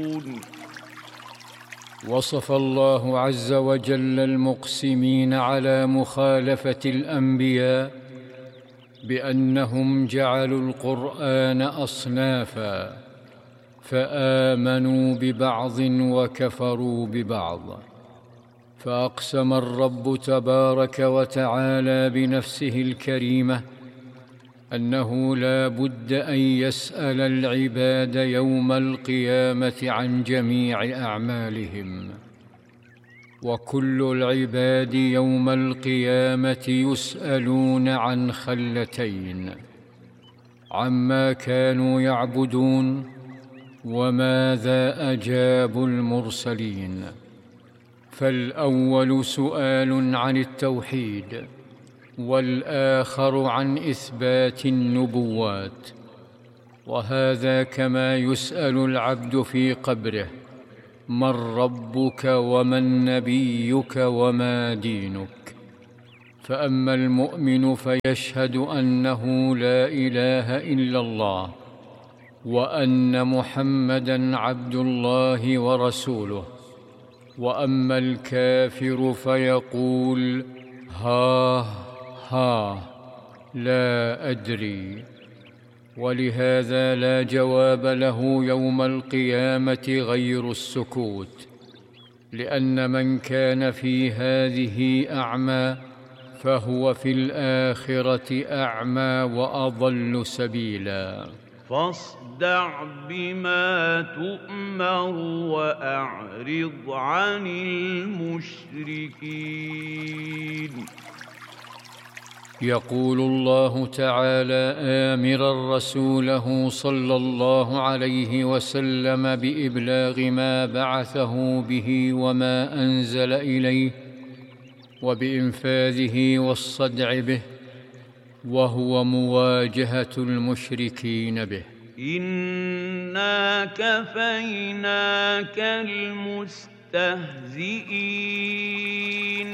وصف الله عز وجل المقسمين على مخالفة الأنبياء بأنهم جعلوا القرآن أصنافا، فآمنوا ببعض وكفروا ببعض. فأقسم الرب تبارك وتعالى بنفسه الكريمة أنه لا بد أن يسأل العباد يوم القيامة عن جميع أعمالهم، وكل العباد يوم القيامة يسألون عن خلتين: عما كانوا يعبدون، وماذا أجابوا المرسلين. فالأول سؤال عن التوحيد، والآخر عن إثبات النبوات. وهذا كما يسأل العبد في قبره: من ربك ومن نبيك وما دينك؟ فأما المؤمن فيشهد أنه لا إله إلا الله، وأن محمدًا عبد الله ورسوله. وأما الكافر فيقول: ها لا أدري. ولهذا لا جواب له يوم القيامة غير السكوت، لأن من كان في هذه أعمى فهو في الآخرة أعمى وأضل سبيلا. فاصدع بما تؤمر وأعرض عن المشركين. يقول الله تعالى آمرا رسوله صلى الله عليه وسلم بإبلاغ ما بعثه به وما أنزل إليه، وبإنفاذه والصدع به، وهو مواجهة المشركين به. إنا كفيناك المستهزئين.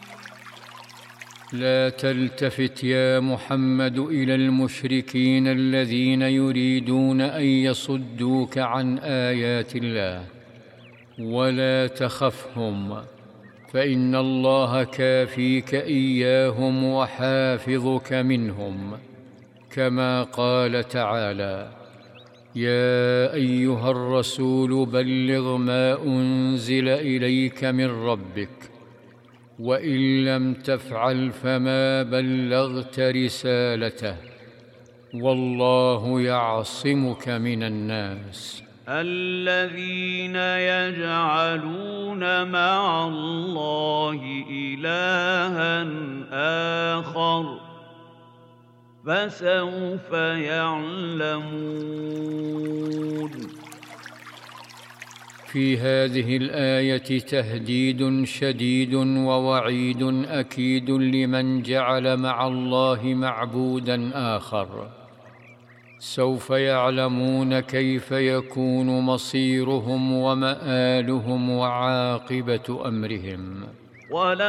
لا تلتفت يا محمد إلى المشركين الذين يريدون أن يصدوك عن آيات الله، ولا تخفهم، فإن الله كافيك إياهم وحافظك منهم، كما قال تعالى: يا أيها الرسول بلغ ما أنزل إليك من ربك، وإن لم تفعل فما بلغت رسالته، والله يعصمك من الناس. الذين يجعلون مع الله إلها آخر فسوف يعلمون. في هذه الآية تهديد شديد ووعيد أكيد لمن جعل مع الله معبوداً آخر. سوف يعلمون كيف يكون مصيرهم ومآلهم وعاقبة أمرهم.